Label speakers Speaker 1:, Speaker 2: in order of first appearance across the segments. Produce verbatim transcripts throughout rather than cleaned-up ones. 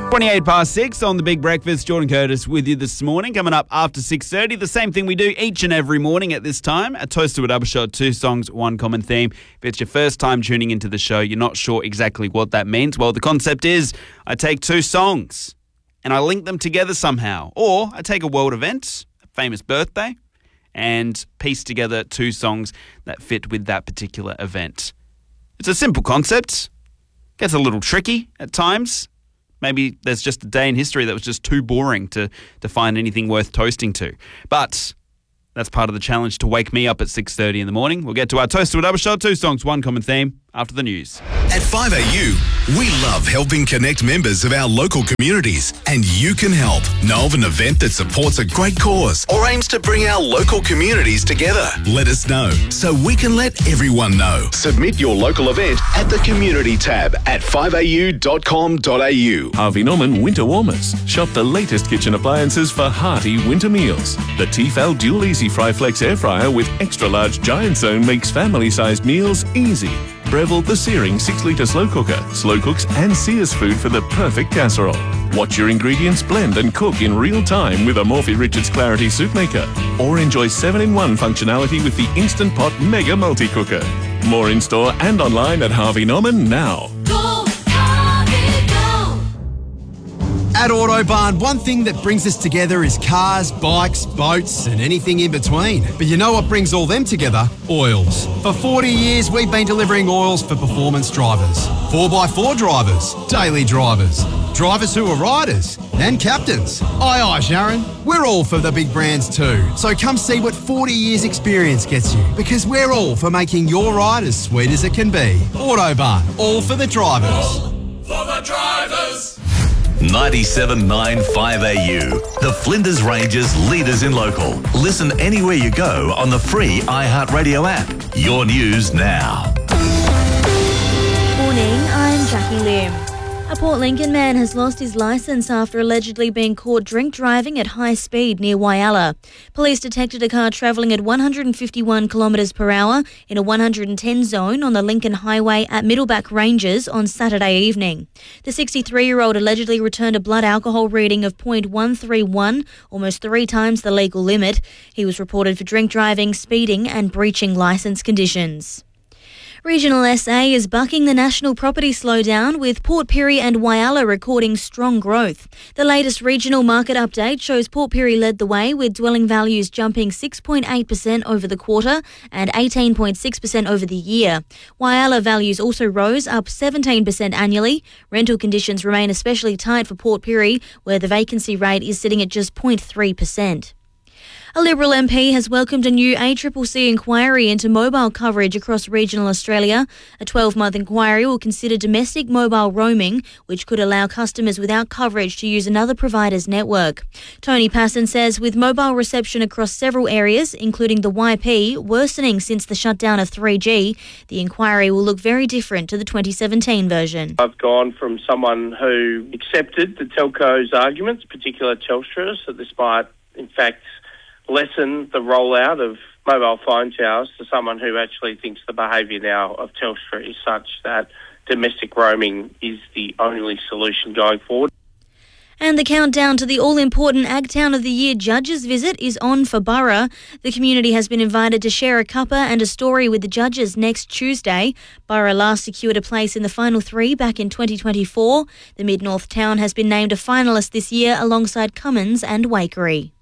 Speaker 1: twenty-eight past six on The Big Breakfast. Jordan Curtis with you this morning. Coming up after six thirty, the same thing we do each and every morning at this time. A toast to a double shot, two songs, one common theme. If it's your first time tuning into the show, you're not sure exactly what that means. Well, the concept is I take two songs and I link them together somehow. Or I take a world event, a famous birthday, and piece together two songs that fit with that particular event. It's a simple concept. Gets a little tricky at times. Maybe there's just a day in history that was just too boring to, to find anything worth toasting to. But that's part of the challenge to wake me up at six thirty in the morning. We'll get to our toast to a double shot, two songs, one common theme, after the news.
Speaker 2: At five A U, we love helping connect members of our local communities, and you can help. Know of an event that supports a great cause or aims to bring our local communities together? Let us know so we can let everyone know. Submit your local event at the Community tab at five a u dot com dot a u.
Speaker 3: Harvey Norman Winter Warmers. Shop the latest kitchen appliances for hearty winter meals. The Tefal Dual Easy Fry Flex Air Fryer with extra large giant zone makes family-sized meals easy. Breville The Searing six litre slow cooker. Slow cooks and sears food for the perfect casserole. Watch your ingredients blend and cook in real time with a Morphy Richards Clarity Soup Maker. Or enjoy seven in one functionality with the Instant Pot Mega Multi-Cooker. More in store and online at Harvey Norman now.
Speaker 4: At Autobarn, one thing that brings us together is cars, bikes, boats and anything in between. But you know what brings all them together? Oils. For forty years, we've been delivering oils for performance drivers, four by four drivers, daily drivers, drivers who are riders and captains. Aye, aye, Sharon. We're all for the big brands too. So come see what forty years experience gets you, because we're all for making your ride as sweet as it can be. Autobarn, all for the drivers.
Speaker 5: All for the drivers.
Speaker 2: ninety-seven point nine five A U, the Flinders Ranges leaders in local. Listen anywhere you go on the free iHeartRadio app. Your news now.
Speaker 6: Morning, I'm Jackie Lim. A Port Lincoln man has lost his licence after allegedly being caught drink driving at high speed near Whyalla. Police detected a car travelling at one hundred fifty-one kilometres per hour in a one hundred ten zone on the Lincoln Highway at Middleback Ranges on Saturday evening. The sixty-three-year-old allegedly returned a blood alcohol reading of point one three one, almost three times the legal limit. He was reported for drink driving, speeding and breaching licence conditions. Regional S A is bucking the national property slowdown, with Port Pirie and Whyalla recording strong growth. The latest regional market update shows Port Pirie led the way, with dwelling values jumping six point eight percent over the quarter and eighteen point six percent over the year. Whyalla values also rose, up seventeen percent annually. Rental conditions remain especially tight for Port Pirie, where the vacancy rate is sitting at just zero point three percent. A Liberal M P has welcomed a new A C C C inquiry into mobile coverage across regional Australia. A twelve-month inquiry will consider domestic mobile roaming, which could allow customers without coverage to use another provider's network. Tony Passon says with mobile reception across several areas, including the Y P, worsening since the shutdown of three G, the inquiry will look very different to the twenty seventeen version.
Speaker 7: I've gone from someone who accepted the telco's arguments, particularly Telstra's, that this might, in fact, lessen the rollout of mobile phone towers, to someone who actually thinks the behaviour now of Telstra is such that domestic roaming is the only solution going forward.
Speaker 6: And the countdown to the all-important Ag Town of the Year judges visit is on for Burra. The community has been invited to share a cuppa and a story with the judges next Tuesday. Burra last secured a place in the final three back in twenty twenty-four. The Mid-North town has been named a finalist this year alongside Cummins and Wakery.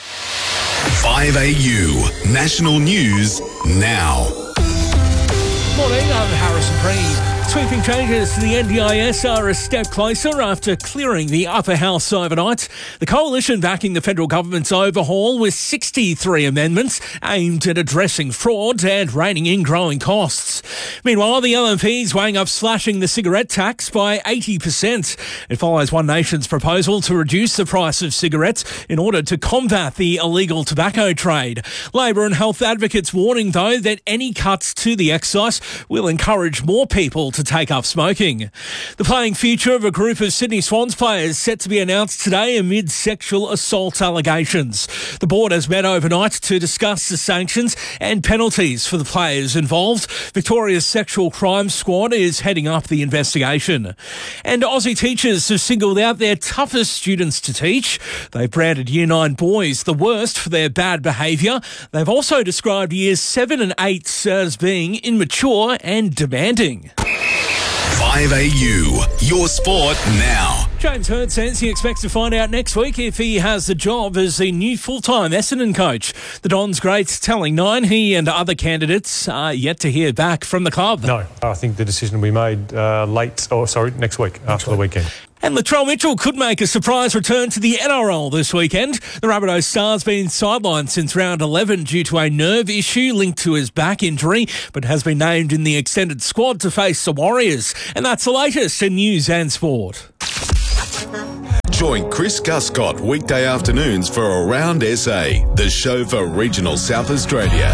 Speaker 2: five A U, national news now.
Speaker 8: Morning, I'm Harrison Creed. Sweeping changes to the N D I S are a step closer after clearing the upper house overnight. The coalition backing the federal government's overhaul with sixty-three amendments aimed at addressing fraud and reining in growing costs. Meanwhile, the L N P's weighing up slashing the cigarette tax by eighty percent. It follows One Nation's proposal to reduce the price of cigarettes in order to combat the illegal tobacco trade. Labor and health advocates warning, though, that any cuts to the excise will encourage more people to take up smoking. The playing future of a group of Sydney Swans players set to be announced today amid sexual assault allegations. The board has met overnight to discuss the sanctions and penalties for the players involved. Victoria's Sexual Crime Squad is heading up the investigation. And Aussie teachers have singled out their toughest students to teach. They've branded Year nine boys the worst for their bad behaviour. They've also described Years seven and eight as being immature and demanding.
Speaker 2: five A U, your sport now.
Speaker 8: James Hird says he expects to find out next week if he has the job as the new full-time Essendon coach. The Dons great telling Nine he and other candidates are yet to hear back from the club.
Speaker 9: No, I think the decision will be made uh, late, or sorry, next week, next after week. the weekend.
Speaker 8: And Latrell Mitchell could make a surprise return to the N R L this weekend. The Rabbitohs star's been sidelined since round eleven due to a nerve issue linked to his back injury, but has been named in the extended squad to face the Warriors. And that's the latest in news and sport.
Speaker 2: Join Chris Guscott weekday afternoons for Around S A, the show for regional South Australia.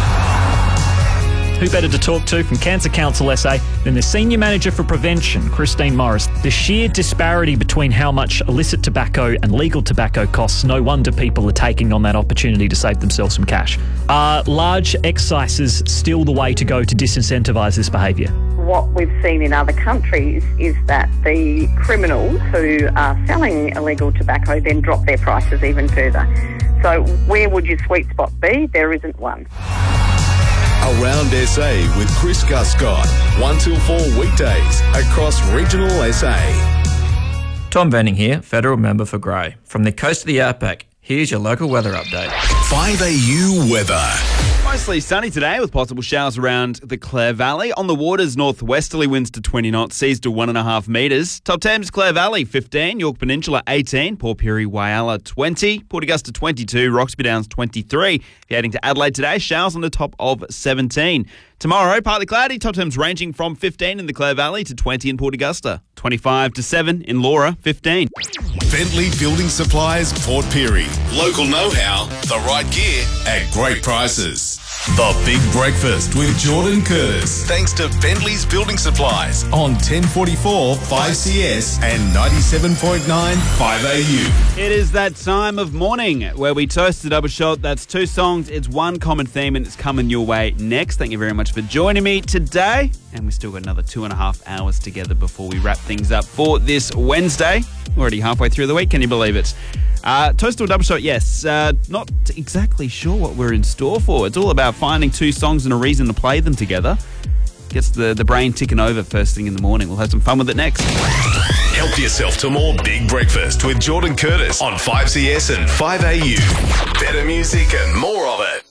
Speaker 10: Who better to talk to from Cancer Council S A than the Senior Manager for Prevention, Christine Morris? The sheer disparity between how much illicit tobacco and legal tobacco costs, no wonder people are taking on that opportunity to save themselves some cash. Are large excises still the way to go to disincentivise this behaviour?
Speaker 11: What we've seen in other countries is that the criminals who are selling illegal tobacco then drop their prices even further. So where would your sweet spot be? There isn't one.
Speaker 2: Around S A with Chris Guscott, one till four weekdays across regional S A.
Speaker 12: Tom Venning here, Federal Member for Grey. From the coast of the Outback, here's your local weather update.
Speaker 2: five A U weather.
Speaker 1: Mostly sunny today with possible showers around the Clare Valley. On the waters, northwesterly winds to twenty knots, seas to one and a half metres. Top Thames, Clare Valley fifteen, York Peninsula eighteen, Port Pirie, Whyalla twenty, Port Augusta twenty-two, Roxby Downs twenty-three. If you're heading to Adelaide today, showers on the top of seventeen. Tomorrow, partly cloudy, top temps ranging from fifteen in the Clare Valley to twenty in Port Augusta, twenty-five to seven in Laura, fifteen.
Speaker 2: Bentley Building Supplies, Port Pirie. Local know-how, the right gear at great prices. The Big Breakfast with Jordan Curtis. Thanks to Bentley's Building Supplies on ten forty-four five C S and ninety-seven point nine five A U.
Speaker 1: It is that time of morning where we toast the double shot. That's two songs, it's one common theme, and it's coming your way next. Thank you very much for joining me today. And we still got another two and a half hours together before we wrap things up for this Wednesday. We're already halfway through the week, can you believe it? Uh, toast or double shot, yes. Uh, not exactly sure what we're in store for. It's all about finding two songs and a reason to play them together. Gets the, the brain ticking over first thing in the morning. We'll have some fun with it next.
Speaker 2: Help yourself to more Big Breakfast with Jordan Curtis on five C S and five A U. Better music and more of it.